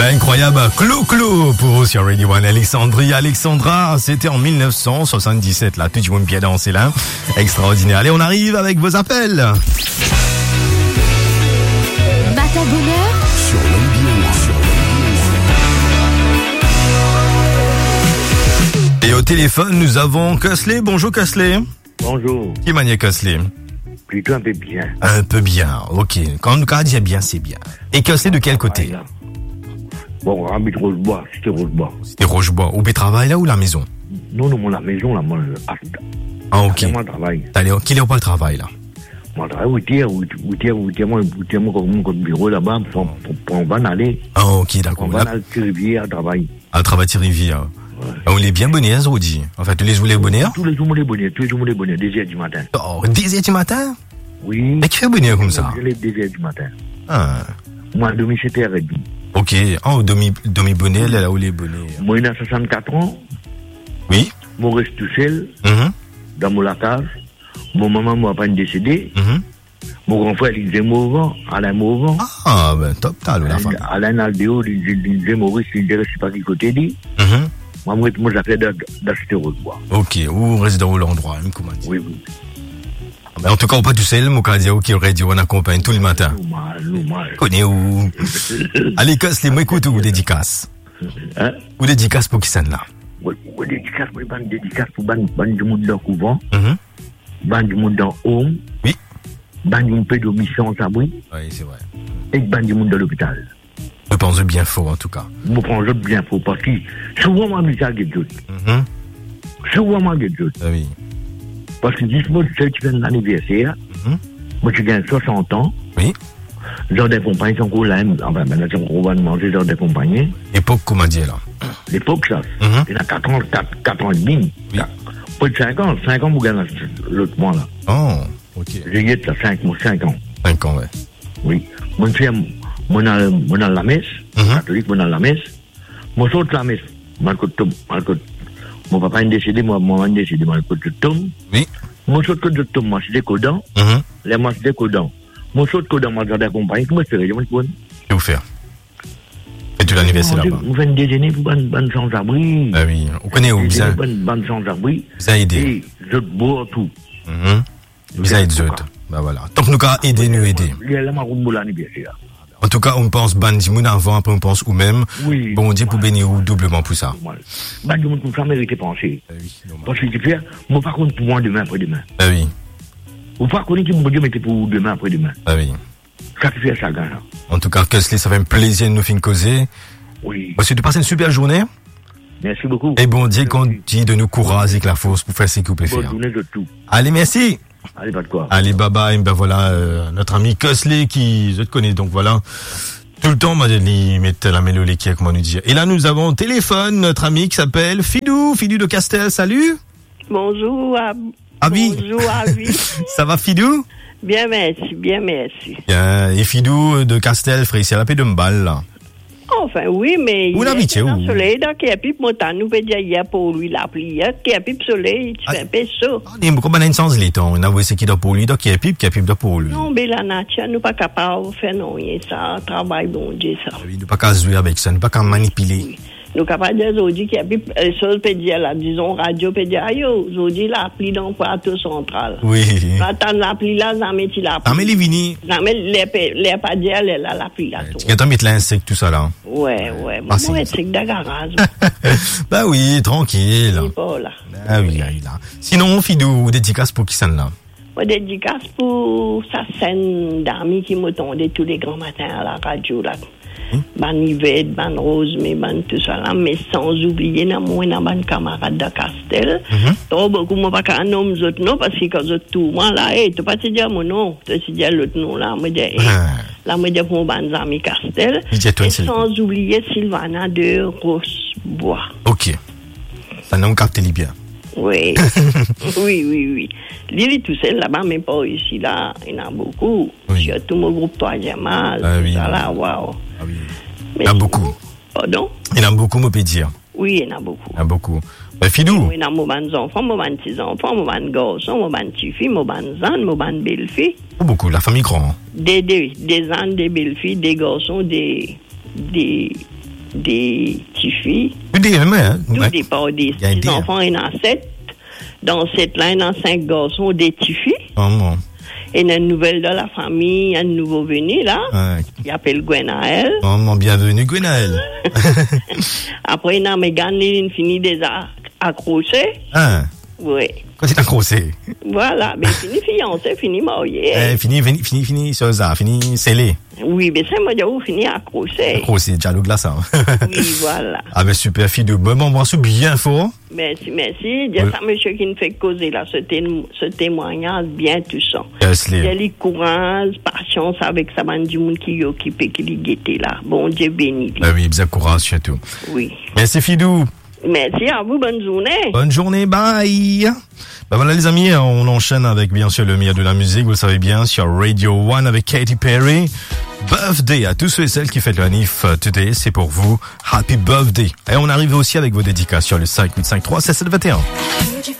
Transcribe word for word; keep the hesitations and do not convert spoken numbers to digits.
Incroyable, clou clou pour sur Radio One. Alexandrie, Alexandra, c'était en dix-neuf cent soixante-dix-sept là, tout le monde bien dansé là. Extraordinaire. Allez, on arrive avec vos appels. Matin bonheur Sur l'ambiance, sur l'ambiance. Et au téléphone, nous avons Cosley. Bonjour Cosley. Bonjour. Qui manie Cosley? Plutôt un peu bien. Un peu bien, ok. Quand on dit bien, c'est bien. Et Cosley de quel côté? Ah, bon, habite Rochebois, c'était Rochebois. C'était Rochebois. Où tu travailles là ou la maison? Non, non, la maison, là, moi, je... Ah, ok. Moi, je travaille. Allez, qui est pas le travail là? Moi, je travaille, huit heures, huit heures, huit heures, moi, huit heures, mon bureau là-bas, pour, pour, pour, on va aller. Ah, ok, d'accord. On va aller à Rivière, travailler. À travailler à Rivière. Ouais. On est bien bonnet, hein, Zodi. En fait, tous les jours, les bonnets? Tous les jours, les bonnets, tous les jours, les bonnets, deux heures du matin. Oh, deux heures du matin? Oui. Mais qui fait bonnet comme ça? Je lève deux heures du matin. Ah. Moi, demi, c'était à Redby. Ok. Oh, demi, demi bonnet, là, où les bonnets? Moi, il a soixante-quatre ans. Oui. Moi, reste tout seul. Mm-hmm. Dans mon lacage. Mon maman m'a pas décédé. Mm-hmm. Mon grand frère, il disait Mauvant, Alain Mauvant. Ah, ben, top, t'as la famille. Alain Aldéo, il disait Maurice, il disait, je sais pas qui côté dit. Mm-hmm. Moi, moi, moi, j'appelais d'acheter Rochebois. Ok, où reste dans l'endroit, comment dire? Oui, oui. Ben, en tout cas, on pas tout seul, mon cadio qui aurait dit, on accompagne tout le matin. Nous mal, nous mal. Connais où? Allez, casse les mots, écoute, ou dédicace? Hein? Ou dédicace pour qui ça là? Oui, oui, dédicace, oui, ban dédicace pour ban, ban du monde dans le couvent. Mm-hmm. Ban du monde dans home. Oui. Ban du monde de mission sans abri. Oui, c'est vrai. Et ban du monde dans l'hôpital. Je pense bien faux, en tout cas. Je pense bien faux, parce que souvent, moi, je suis quelque chose. Mm-hmm. Souvent, moi, quelque chose. Ah oui. Parce que dis-moi, tu fais l'anniversaire. Mm-hmm. Moi, tu gagnes soixante ans. Oui. Genre des compagnies sont cool là. Enfin, maintenant, on va demander genre des compagnies. Époque, comment dire là? L'époque, ça. Mm-hmm. Il y a quatre ans, quatre ans et demi. Oui. Pas de cinq ans. cinq ans, vous gagnez l'autre mois là. Oh, ok. J'ai dit ça, cinq mois, cinq ans. cinq ans, ouais. Oui. Mon frère, moi, dans la messe. Mm-hmm. Catholique, moi, dans la messe. Moi, saute la messe. Moi, mon papa est décédé, moi, moi, est décédé, moi, je suis tombe. Oui. Moi, saute de tombe, moi, c'est des codants. Mm-hmm. Les moi, c'est des codants. Moi, saute codants, moi, j'ai des compagnies. Comment je fais? Je me dis, que vous faire? Faites l'anniversaire là-bas. Vous faites un déjeuner pour bonne, bonne sans-abri. Ah oui, on connaît où vous avez. Bonne, bonne sans-abri. Vous avez aidé. Et je bois tout. Mm-hmm. Vous avez aidé. Bah voilà. Donc nous avons aidé, nous aider. Il y a la marron pour l'anniversaire. En tout cas, on pense Bandimoun avant, après on pense ou même. Oui. Bon Dieu pour bénir ou doublement pour ça. Bandimoun pour ça mérite penser. Ah oui, normal. Parce que tu fais, moi par contre pour moi demain après-demain. Ah oui. Ou pas qu'on dit que mon Dieu mettait pour demain après-demain. Ah oui. Ça qui fait ça, gars. En tout cas, Kesley, ça fait un plaisir de nous faire causer. Oui. Parce que tu passes une super journée. Merci beaucoup. Et bon Dieu qu'on dit de nous courage et que la force pour faire ce que vous pouvez faire. Bonne journée de tout. Allez, merci. Allez, pas de quoi. Allez, bye bye. Ben voilà, euh, notre ami Kesley qui, je te connais, donc voilà. Tout le temps, il met la mélodie qui est, comment nous dire. Et là, nous avons au téléphone notre ami qui s'appelle Fidou, Fidou de Castel. Salut. Bonjour, Ab... Abi. Bonjour, Abi. Ça va, Fidou? Bien, merci, bien, merci. Bien. Et Fidou de Castel, frère, c'est la paix de Mbal, là. Enfin, oui, mais... Où l'habitez, où? Le soleil, donc, il y a plus de montagne, nous pouvons dire, il y a pour lui la pluie, il y a plus de soleil, tu fais un peu chaud. Il y a beaucoup de sens, les temps. On a vu ce qui est pour lui, donc il y a plus, il y a plus de pour lui. Non, mais la nature, nous pas capable de faire non, rien, ça, travail, bon Dieu, ça. Oui, nous pas qu'à jouer avec ça, nous pas qu'à manipuler. Oui. Nous capables de dire aujourd'hui qu'il y a plus de choses, peut dire, là, disons, radio, peut dire, aïe, aujourd'hui, la pluie dans le plateau central. Oui. Attends, la pluie là, ça met la pluie. Ah, mais les vini. Ça met les, les pas dire, là, la pluie là. Tu viens de mettre l'insecte, tout ça, là. Ouais, ouais. Ah, Moi, c'est c'est que garage. Bah oui, tranquille. Il est pas là. Ah oui, là, là. Sinon, Fidou, dédicace pour qui ça, là? Moi, dédicace pour sa scène d'amis qui m'attendait tous les grands matins à la radio, là. Hum? Ban Yvette, ban Rose, mais ban tout ça là, mais sans oublier, na moi, na ban camarade de Castel. Mm-hmm. Trop beaucoup, moi, pas qu'un homme, autres non, parce que quand je tout, moi, là, hey, tu pas te dire mon nom, tu te dire l'autre nom, là, moi, dis, ah. Là, moi, dis pour ban amis Castel. Et sans oublier Sylvana de Rochebois. Ok. Ça n'a pas capté bien. Oui, oui, oui, oui. Lily tout seul là-bas, mais pas ici, là, il y en a beaucoup. Oui. Surtout mon groupe troisième âge, ah, oui, ça là, waouh. Ah oui. Il y en a beaucoup. Pardon? Il y en a beaucoup, on peut dire. Oui, il y en a beaucoup. Il y en a beaucoup. Ben, Fidou. Il y en a mon enfants, mon petits enfants, mon garçons, mon petits filles, mon zan, mon belle filles. Oh, beaucoup, la famille grande. Des, des, des ânes, des belles filles, des garçons, des, des, des petites filles. Tout dépend, hein? Tout Ouais. dépend des Il y a un six dé, hein. enfants, il y en a sept. Dans cette là, il y en a cinq garçons, des petites filles. Oh, bon. Et il y a une nouvelle de la famille, il y a un nouveau venu là. Ouais. Il s'appelle Gwenaël. Oh, mon bienvenue, Gwenaël. Après, il y a Megan, il finit déjà accroché. Hein? Oui. Quoi, c'est accroché? Voilà, mais fini fiancé, fini marié. Eh, fini, fini, fini, fini, sur ça, fini, scellé. Oui, mais c'est moi, j'ai fini accroché. Accroché, dialogue là, ça. Oui, voilà. Ah, ben, super, Fidou. Bon, bon, bon, c'est bien fort. Merci, merci. Il y a Oui. ça, monsieur, qui nous fait causer là, ce, té- ce témoignage bien touchant. Wesley. Il y a les courage, patience avec sa bande du monde qui est occupé, qui est guetté là. Bon Dieu béni. Ben oui, bien courage, surtout. Oui. Merci, Fidou. Merci à vous, bonne journée. Bonne journée, bye. Ben voilà les amis, on enchaîne avec bien sûr le meilleur de la musique, vous le savez bien, sur Radio One avec Katy Perry. Birthday à tous ceux et celles qui fêtent le Hanif today, c'est pour vous. Happy birthday. Et on arrive aussi avec vos dédicaces sur le cinq huit cinq trois sept sept deux un.